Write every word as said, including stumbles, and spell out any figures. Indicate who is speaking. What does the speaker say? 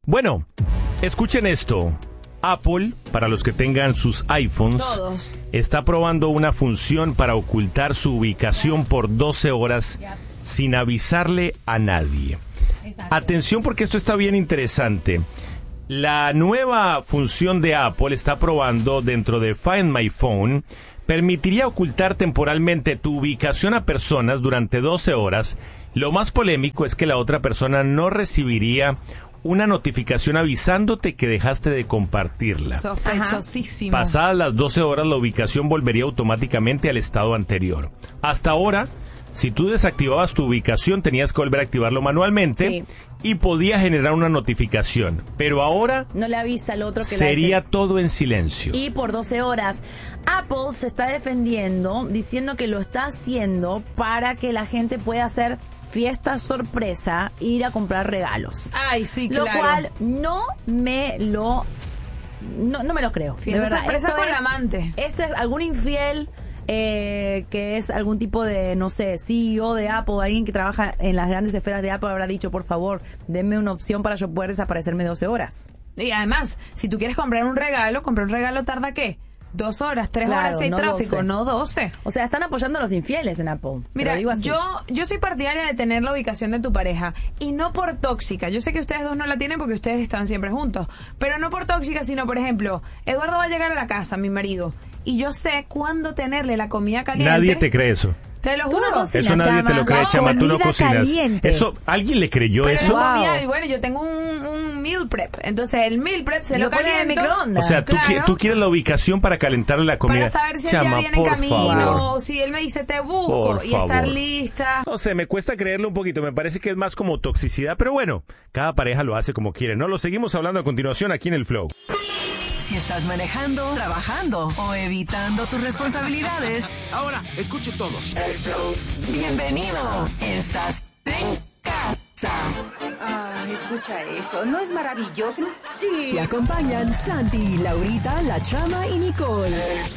Speaker 1: Bueno, escuchen esto. Apple, para los que tengan sus iPhones,
Speaker 2: Todos.
Speaker 1: está probando una función para ocultar su ubicación por doce horas sin avisarle a nadie.
Speaker 2: Exacto.
Speaker 1: Atención porque esto está bien interesante. La nueva función de Apple está probando dentro de Find My Phone, permitiría ocultar temporalmente tu ubicación a personas durante doce horas. Lo más polémico es que la otra persona no recibiría una notificación avisándote que dejaste de compartirla.
Speaker 2: Sospechosísimo.
Speaker 1: Pasadas las doce horas, la ubicación volvería automáticamente al estado anterior. Hasta ahora, si tú desactivabas tu ubicación, tenías que volver a activarlo manualmente
Speaker 3: Sí.
Speaker 1: y podía generar una notificación. Pero ahora
Speaker 3: No le avisa al otro que
Speaker 1: sería
Speaker 3: la
Speaker 1: todo en silencio.
Speaker 3: Y por doce horas. Apple se está defendiendo diciendo que lo está haciendo para que la gente pueda hacer fiesta sorpresa, ir a comprar regalos.
Speaker 2: Ay, sí,
Speaker 3: Lo
Speaker 2: claro.
Speaker 3: cual no me lo no, no me lo creo.
Speaker 2: Fiesta
Speaker 3: de verdad.
Speaker 2: sorpresa
Speaker 3: Esto
Speaker 2: con
Speaker 3: es-
Speaker 2: la amante.
Speaker 3: Esto es algún infiel eh, que es algún tipo de, no sé, C E O de Apple, alguien que trabaja en las grandes esferas de Apple habrá dicho, por favor, denme una opción para yo poder desaparecerme doce horas.
Speaker 2: Y además, si tú quieres comprar un regalo, comprar un regalo tarda ¿qué? Dos horas, tres
Speaker 3: Claro,
Speaker 2: horas si hay
Speaker 3: no
Speaker 2: tráfico,
Speaker 3: doce.
Speaker 2: no doce.
Speaker 3: O sea, están apoyando a los infieles en Apple. Te
Speaker 2: Mira,
Speaker 3: lo digo así.
Speaker 2: yo yo soy partidaria de tener la ubicación de tu pareja y no por tóxica. Yo sé que ustedes dos no la tienen porque ustedes están siempre juntos, pero no por tóxica, sino por ejemplo, Eduardo va a llegar a la casa, mi marido, y yo sé cuándo tenerle la comida caliente.
Speaker 1: Nadie te cree eso.
Speaker 2: Te lo
Speaker 3: Tú no
Speaker 2: juro.
Speaker 3: cocinas,
Speaker 1: Eso nadie
Speaker 3: Chama.
Speaker 1: te lo cree,
Speaker 3: No,
Speaker 1: Chama, tú no
Speaker 3: comida
Speaker 1: cocinas.
Speaker 3: caliente.
Speaker 1: Eso, ¿alguien le creyó
Speaker 2: Pero
Speaker 1: eso?
Speaker 2: la
Speaker 3: Wow.
Speaker 2: comida- y bueno, yo tengo un, un meal prep. Entonces, el meal prep se
Speaker 3: Lo
Speaker 2: lo,
Speaker 3: pones en el
Speaker 2: caliento.
Speaker 3: microondas.
Speaker 1: O sea, tú,
Speaker 2: Claro.
Speaker 1: qui- tú quieres la ubicación para calentarle la comida.
Speaker 2: Para saber si
Speaker 1: Chama,
Speaker 2: ella viene en
Speaker 1: por
Speaker 2: camino,
Speaker 1: favor.
Speaker 2: o si él me dice te busco
Speaker 1: Por
Speaker 2: y estar
Speaker 1: favor.
Speaker 2: lista.
Speaker 1: No sé, me cuesta creerlo un poquito. Me parece que es más como toxicidad. Pero bueno, cada pareja lo hace como quiere. No lo seguimos hablando a continuación aquí en el Flow.
Speaker 4: Si estás manejando, trabajando o evitando tus responsabilidades,
Speaker 5: Ahora, escuchen todos.
Speaker 4: bienvenido. Estás en casa.
Speaker 6: Ah, escucha eso, ¿no es maravilloso? Sí.
Speaker 4: Te acompañan Santi, Laurita, La Chama y Nicole.